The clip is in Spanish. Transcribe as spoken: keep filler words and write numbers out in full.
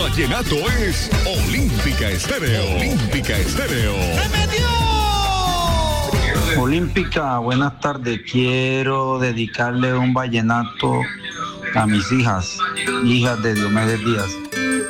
vallenato es Olímpica Estéreo. Olímpica Estéreo. Olímpica, buenas tardes. Quiero dedicarle un vallenato a mis hijas, hijas de Diomedes Díaz.